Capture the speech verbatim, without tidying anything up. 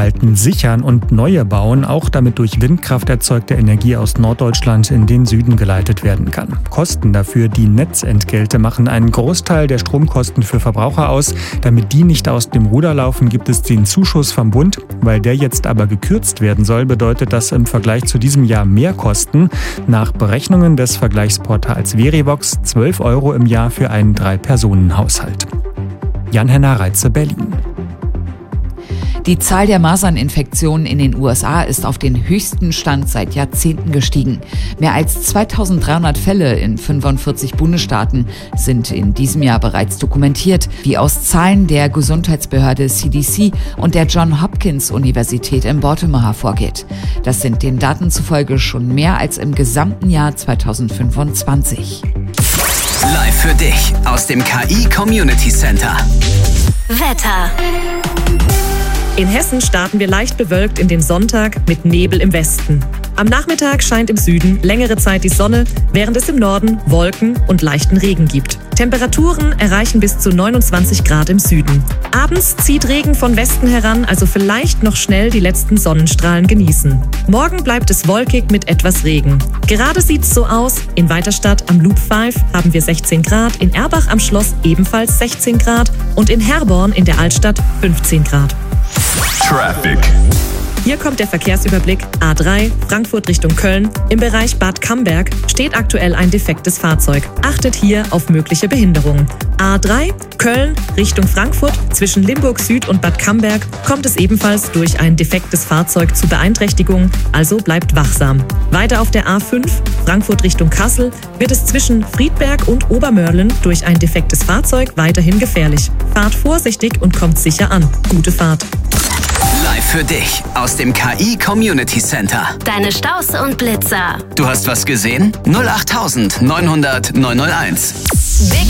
halten, sichern und neue bauen, auch damit durch Windkraft erzeugte Energie aus Norddeutschland in den Süden geleitet werden kann. Kosten dafür, die Netzentgelte, machen einen Großteil der Stromkosten für Verbraucher aus. Damit die nicht aus dem Ruder laufen, gibt es den Zuschuss vom Bund. Weil der jetzt aber gekürzt werden soll, bedeutet das im Vergleich zu diesem Jahr mehr Kosten. Nach Berechnungen des Vergleichsportals Verivox zwölf Euro im Jahr für einen Drei-Personen-Haushalt. Jan-Henner Reitze, Berlin. Die Zahl der Maserninfektionen in den U S A ist auf den höchsten Stand seit Jahrzehnten gestiegen. Mehr als zweitausenddreihundert Fälle in fünfundvierzig Bundesstaaten sind in diesem Jahr bereits dokumentiert, wie aus Zahlen der Gesundheitsbehörde C D C und der Johns Hopkins Universität in Baltimore hervorgeht. Das sind den Daten zufolge schon mehr als im gesamten Jahr zweitausendfünfundzwanzig. Live für dich aus dem K I Community Center. Wetter. In Hessen starten wir leicht bewölkt in den Sonntag mit Nebel im Westen. Am Nachmittag scheint im Süden längere Zeit die Sonne, während es im Norden Wolken und leichten Regen gibt. Temperaturen erreichen bis zu neunundzwanzig Grad im Süden. Abends zieht Regen von Westen heran, also vielleicht noch schnell die letzten Sonnenstrahlen genießen. Morgen bleibt es wolkig mit etwas Regen. Gerade sieht's so aus, in Weiterstadt am Loop fünf haben wir sechzehn Grad, in Erbach am Schloss ebenfalls sechzehn Grad und in Herborn in der Altstadt fünfzehn Grad. Traffic. Hier kommt der Verkehrsüberblick. A drei, Frankfurt Richtung Köln. Im Bereich Bad Camberg steht aktuell ein defektes Fahrzeug. Achtet hier auf mögliche Behinderungen. A drei, Köln Richtung Frankfurt. Zwischen Limburg Süd und Bad Camberg kommt es ebenfalls durch ein defektes Fahrzeug zu Beeinträchtigungen, also bleibt wachsam. Weiter auf der A fünf, Frankfurt Richtung Kassel, wird es zwischen Friedberg und Obermörlen durch ein defektes Fahrzeug weiterhin gefährlich. Fahrt vorsichtig und kommt sicher an. Gute Fahrt. Live für dich aus dem K I Community Center. Deine Staus und Blitzer. Du hast was gesehen? null acht neun null null neun null eins.